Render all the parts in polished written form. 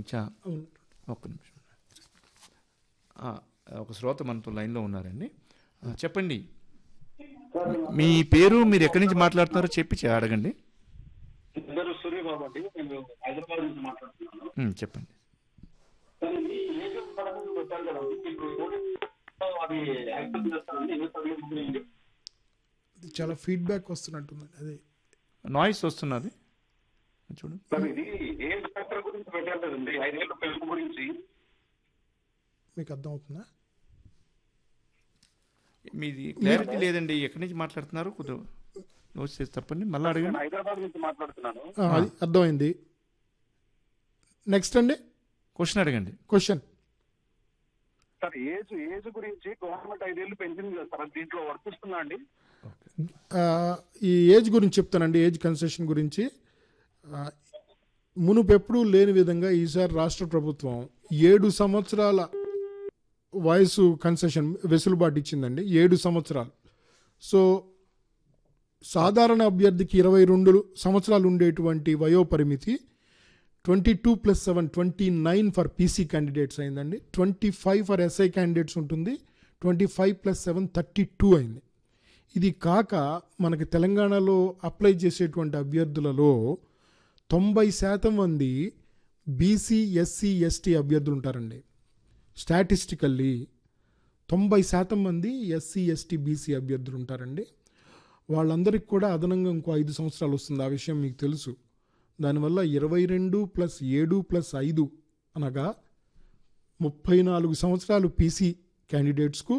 సంబంధించి ఒక్క నిమిషం. ఒక శ్రోత మనతో లైన్లో ఉన్నారండి. చెప్పండి, మీ పేరు, మీరు ఎక్కడి నుంచి మాట్లాడుతున్నారో చెప్పి అడగండి. సూర్యబాబు అండి, నేను హైదరాబాద్ నుంచి మాట్లాడుతున్నాను. చెప్పండి. చాలా ఫీడ్బ్యాక్ వస్తున్నట్టుంది, అదే నాయిస్ వస్తున్నది చూడు. ఇది ఏం ఫ్యాక్టర్ గురించి పెట్టాలండి, 5 ఏళ్ళ పెళ్లి గురించి మీకు అర్థం అవుతుందా? మీది క్లారిటీ లేదండి, ఎక్కడి నుంచి మాట్లాడుతున్నారు? కొద్దిగా నోట్ చేసి తప్పండి, మళ్ళీ అడగండి. హైదరాబాద్ నుంచి మాట్లాడుతున్నాను. అది అర్థమైంది. నెక్స్ట్ అండి, క్వశ్చన్ అడగండి. క్వశ్చన్ సార్, ఏజ్ గురించి గవర్నమెంట్ 5 ఏళ్ళు పెంచింది కదా సార్, దీంట్లో వర్తిస్తుందా అండి? ఈ ఏజ్ గురించి చెప్తానండి. ఏజ్ కన్సెషన్ గురించి మునుపెప్పుడు లేని విధంగా ఈసారి రాష్ట్ర ప్రభుత్వం 7 సంవత్సరాల వయసు కన్సెషన్ వెసులుబాటు ఇచ్చిందండి. 7 సంవత్సరాలు. సో సాధారణ అభ్యర్థికి 22 సంవత్సరాలు ఉండేటువంటి వయోపరిమితి 22+7 29 ఫర్ పీసీ క్యాండిడేట్స్ అయిందండి. 25 ఫర్ ఎస్ఐ క్యాండిడేట్స్ ఉంటుంది. 25+7 32 అయింది. ఇది కాక మనకి తెలంగాణలో అప్లై చేసేటువంటి అభ్యర్థులలో 90% మంది బీసీ, ఎస్సీ, ఎస్టీ అభ్యర్థులు ఉంటారండి. స్టాటిస్టికల్లీ 90% మంది ఎస్సీ, ఎస్టీ, బీసీ అభ్యర్థులు ఉంటారండి. వాళ్ళందరికీ కూడా అదనంగా ఇంకో 5 సంవత్సరాలు వస్తుంది. ఆ విషయం మీకు తెలుసు. దానివల్ల 22+7+5 అనగా 34 సంవత్సరాలు పీసీ క్యాండిడేట్స్కు,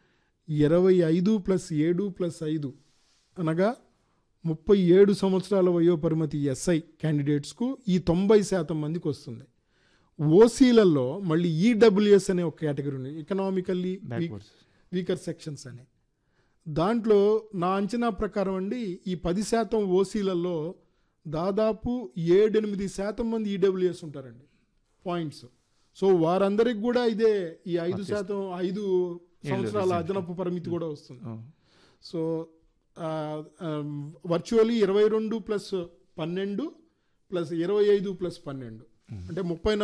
25+7+5 అనగా 37 సంవత్సరాల వయోపరిమితి ఎస్ఐ క్యాండిడేట్స్కు ఈ 90% మందికి వస్తుంది. ఓసీలలో మళ్ళీ ఈడబ్ల్యూఎస్ అనే ఒక కేటగిరీ ఉంది, ఎకనామికల్లీ వీకర్ సెక్షన్స్ అని. దాంట్లో నా అంచనా ప్రకారం అండి, ఈ 10% ఓసీలలో దాదాపు 7-8% మంది ఈడబ్ల్యూఎస్ ఉంటారండి పాయింట్స్. సో వారందరికి కూడా ఇదే ఈ 5% 5 సంవత్సరాల అదనపు పరిమితి కూడా వస్తుంది. సో వర్చువల్లీ 22+12 + 25+12 అంటే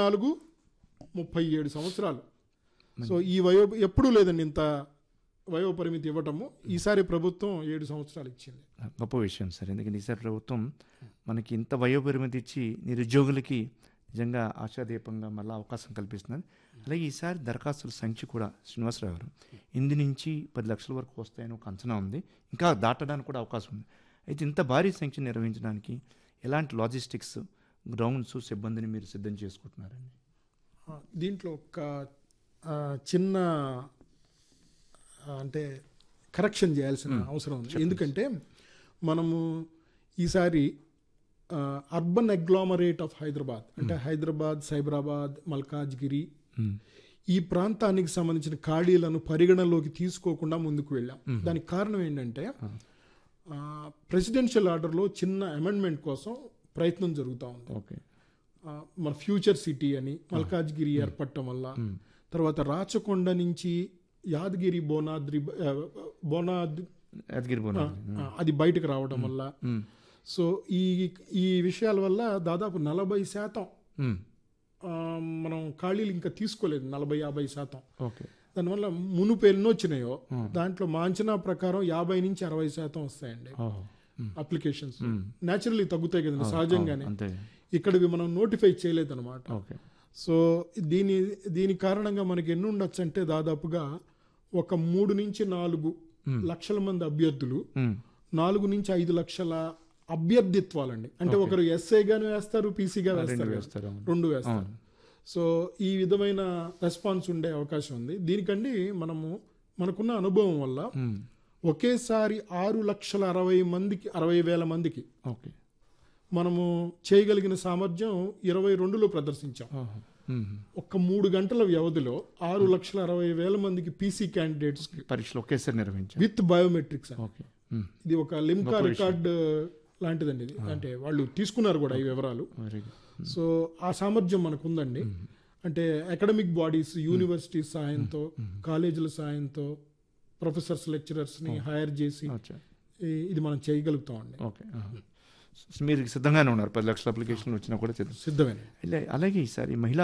34-37 సంవత్సరాలు. సో ఈ ఎప్పుడూ లేదండి ఇంత వయోపరిమితి ఇవ్వటము. ఈసారి ప్రభుత్వం 7 సంవత్సరాలు ఇచ్చింది. గొప్ప విషయం సార్, ఎందుకంటే ఈసారి ప్రభుత్వం మనకి ఇంత వయోపరిమితి ఇచ్చి నిరుద్యోగులకి నిజంగా ఆశాదీపంగా మళ్ళీ అవకాశం కల్పిస్తున్నారు. అలాగే ఈసారి దరఖాస్తుల సంఖ్య కూడా శ్రీనివాసరావు గారు 8 నుంచి 10 లక్షల వరకు వస్తాయని ఒక అంచనా ఉంది. ఇంకా దాటడానికి కూడా అవకాశం ఉంది. అయితే ఇంత భారీ సంఖ్య నిర్వహించడానికి ఎలాంటి లాజిస్టిక్స్, గ్రౌండ్స్, సిబ్బందిని మీరు సిద్ధం చేసుకుంటున్నారండి? దీంట్లో ఒక చిన్న అంటే కరెక్షన్ చేయాల్సిన అవసరం ఉంది. ఎందుకంటే మనము ఈసారి అర్బన్ అగ్లామరేట్ ఆఫ్ హైదరాబాద్ అంటే హైదరాబాద్, సైబరాబాద్, మల్కాజ్గిరి ఈ ప్రాంతానికి సంబంధించిన ఖాళీలను పరిగణలోకి తీసుకోకుండా ముందుకు వెళ్ళాం. దానికి కారణం ఏంటంటే ప్రెసిడెన్షియల్ ఆర్డర్లో చిన్న అమెండ్మెంట్ కోసం ప్రయత్నం జరుగుతూ ఉంది. మన ఫ్యూచర్ సిటీ అని మల్కాజ్గిరి ఏర్పడటం వల్ల, తర్వాత రాచకొండ నుంచి యాదగిరి అది బయటకు రావడం వల్ల, సో ఈ విషయాల వల్ల దాదాపు 40% మనం ఖాళీలు ఇంకా తీసుకోలేదు. 40-50%. దానివల్ల మునుపు ఎన్నో వచ్చినాయో దాంట్లో మా అంచనా ప్రకారం 50-60% వస్తాయండి అప్లికేషన్స్. న్యాచురల్లీ తగ్గుతాయి కదండి సహజంగానే. ఇక్కడివి మనం నోటిఫై చేయలేదన్నమాట. సో దీని కారణంగా మనకి ఎన్ని ఉండొచ్చు అంటే దాదాపుగా ఒక 3-4 లక్షల మంది అభ్యర్థులు, 4-5 లక్షల అభ్యర్థిత్వాలండి. అంటే ఒకరు ఎస్ఐగాను వేస్తారు, పీసీగా వేస్తారు, 2 వేస్తారు. సో ఈ విధమైన రెస్పాన్స్ ఉండే అవకాశం ఉంది. దీనికండి మనకున్న అనుభవం వల్ల ఒకేసారి 6,60,000 మందికి మనము చేయగలిగిన సామర్థ్యం 22లో ప్రదర్శించాం. ఒక 3 గంటల వ్యవధిలో 6,60,000 మందికి పీసీ క్యాండిడేట్స్ పరీక్షలు ఒకేసారి నిర్వహించాం విత్ బయోమెట్రిక్స్. ఇది ఒక లిమ్కా రికార్డ్ లాంటిదండి ఇది. అంటే వాళ్ళు తీసుకున్నారు కూడా ఈ వివరాలు. సో ఆ సామర్థ్యం మనకు ఉందండి. అంటే అకాడమిక్ బాడీస్, యూనివర్సిటీస్ సాయంతో, కాలేజీల సాయంతో, ప్రొఫెసర్స్, లెక్చరర్స్ని హైర్ చేసి ఇది మనం చేయగలుగుతామండి. మీరు సిద్ధంగానే ఉన్నారు? 10 లక్షల అప్లికేషన్లు వచ్చినా కూడా సిద్ధమే. అలాగే ఈసారి మహిళా